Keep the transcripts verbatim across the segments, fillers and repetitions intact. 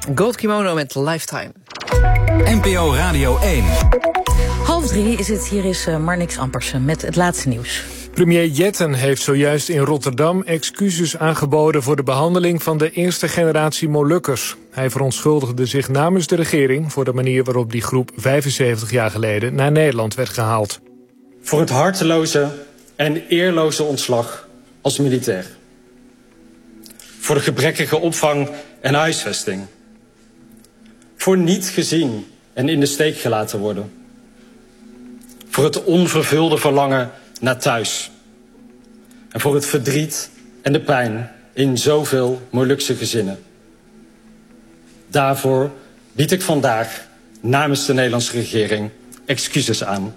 Gold Kimono met Lifetime. N P O Radio één. Half drie is het, hier is uh, Marnix Ampersen met het laatste nieuws. Premier Jetten heeft zojuist in Rotterdam excuses aangeboden voor de behandeling van de eerste generatie Molukkers. Hij verontschuldigde zich namens de regering voor de manier waarop die groep vijfenzeventig jaar geleden naar Nederland werd gehaald. Voor het harteloze en eerloze ontslag als militair. Voor de gebrekkige opvang en huisvesting. Voor niet gezien en in de steek gelaten worden. Voor het onvervulde verlangen naar thuis. En voor het verdriet en de pijn in zoveel Molukse gezinnen. Daarvoor bied ik vandaag namens de Nederlandse regering excuses aan.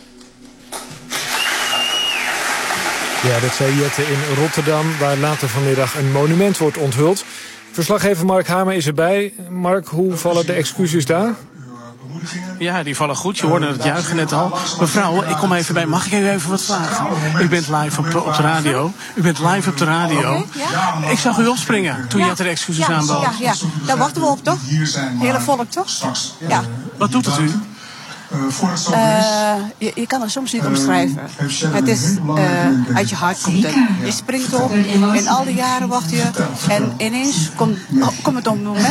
Ja, dat zei Jetten in Rotterdam, waar later vanmiddag een monument wordt onthuld. Verslaggever Mark Hamer is erbij. Mark, hoe vallen de excuses daar? Ja, die vallen goed. Je hoorde het juichen net al. Mevrouw, ik kom even bij. Mag ik u even wat vragen? U bent live op, op de radio. U bent live op de radio. Okay, ja. Ik zag u opspringen toen ja. je de excuses ja, aanbood. Ja, ja, daar wachten we op, toch? Hele volk, toch? Ja. Wat doet het u? Uh, je, je kan het soms niet omschrijven. Het is uh, uit je hart komt het. Je springt op. In al die jaren wacht je. En ineens komt, komt het op een moment.